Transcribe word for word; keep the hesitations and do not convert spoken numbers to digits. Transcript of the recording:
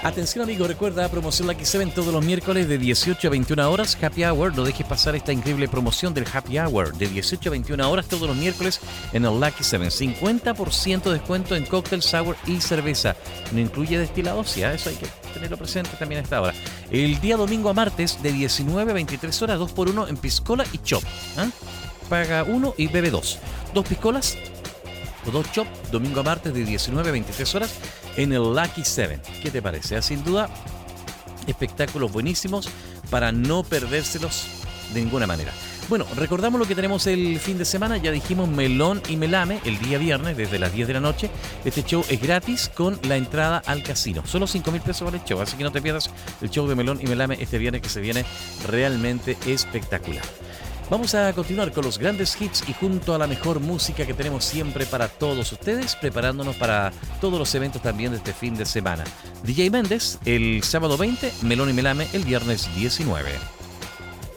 Atención amigo, recuerda promoción Lucky siete todos los miércoles de dieciocho a veintiuna horas. Happy Hour, no dejes pasar esta increíble promoción del Happy Hour de dieciocho a veintiuna horas todos los miércoles en el Lucky siete. cincuenta por ciento de descuento en cóctel, sour y cerveza. No incluye destilados, sí, eso hay que tenerlo presente también a esta hora. El día domingo a martes de diecinueve a veintitrés horas, dos por uno en piscola y chop. ¿eh? Paga uno y bebe dos. Dos piscolas o dos chop, domingo a martes de diecinueve a veintitrés horas en el Lucky siete. ¿Qué te parece? Sin duda, espectáculos buenísimos para no perdérselos de ninguna manera. Bueno, recordamos lo que tenemos el fin de semana. Ya dijimos Melón y Melame el día viernes desde las diez de la noche. Este show es gratis con la entrada al casino. Solo cinco mil pesos vale el show, así que no te pierdas el show de Melón y Melame este viernes, que se viene realmente espectacular. Vamos a continuar con los grandes hits y junto a la mejor música que tenemos siempre para todos ustedes, preparándonos para todos los eventos también de este fin de semana. D J Méndez el sábado veinte, Melón y Melame el viernes diecinueve.